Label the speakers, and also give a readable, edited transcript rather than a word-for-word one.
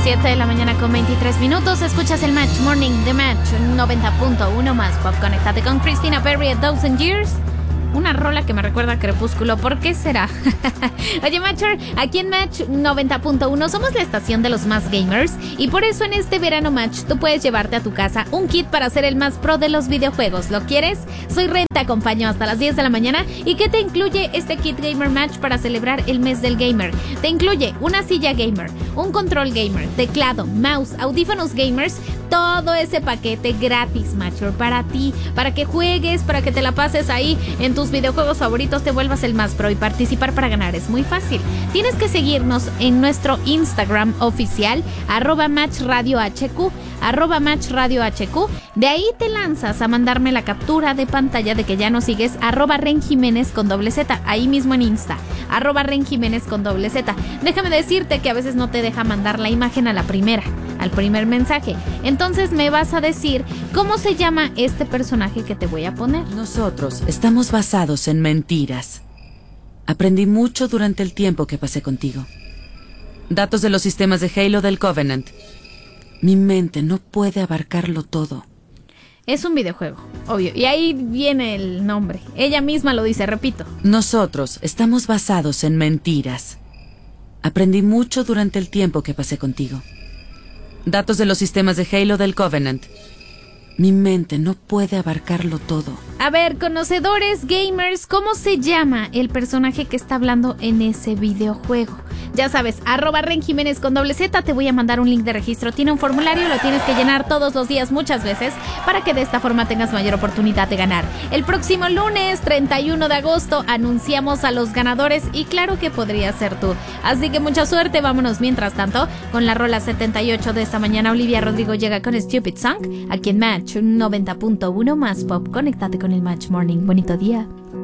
Speaker 1: 7 de la mañana con 23 minutos. Escuchas el Match Morning de Match 90.1 más pop. Conéctate con Christina Perri, A Thousand Years. Una rola que me recuerda a Crepúsculo. ¿Por qué será? Oye, Matcher, aquí en Match 90.1 somos la estación de los más gamers. Y por eso en este verano Match tú puedes llevarte a tu casa un kit para ser el más pro de los videojuegos. ¿Lo quieres? Soy Ren, te acompaño hasta las 10 de la mañana. ¿Y qué te incluye este kit Gamer Match para celebrar el mes del gamer? Te incluye una silla gamer, un control gamer, teclado, mouse, audífonos gamers. Todo ese paquete gratis, Matcher, para ti, para que juegues, para que te la pases ahí en tus videojuegos favoritos, te vuelvas el más pro. Y participar para ganar es muy fácil. Tienes que seguirnos en nuestro Instagram oficial, @MatchRadioHQ, @MatchRadioHQ. De ahí te lanzas a mandarme la captura de pantalla de que ya nos sigues, @RenJiménez con Z, ahí mismo en Insta, @RenJiménez con Z. Déjame decirte que a veces no te deja mandar la imagen al primer mensaje. Entonces me vas a decir cómo se llama este personaje que te voy a poner.
Speaker 2: Nosotros estamos basados en mentiras. Aprendí mucho durante el tiempo que pasé contigo. Datos de los sistemas de Halo del Covenant. Mi mente no puede abarcarlo todo.
Speaker 1: Es un videojuego, obvio, y ahí viene el nombre. Ella misma lo dice, repito.
Speaker 2: Nosotros estamos basados en mentiras. Aprendí mucho durante el tiempo que pasé contigo. Datos de los sistemas de Halo del Covenant. Mi mente no puede abarcarlo todo.
Speaker 1: A ver, conocedores, gamers, ¿cómo se llama el personaje que está hablando en ese videojuego? Ya sabes, @RenJiménez con Z, te voy a mandar un link de registro. Tiene un formulario, lo tienes que llenar todos los días, muchas veces, para que de esta forma tengas mayor oportunidad de ganar. El próximo lunes, 31 de agosto, anunciamos a los ganadores y claro que podría ser tú. Así que mucha suerte, vámonos mientras tanto con la rola 78 de esta mañana. Olivia Rodrigo llega con Stupid Song, aquí en Match 90.1 más pop. Conéctate con el Match Morning. Bonito día.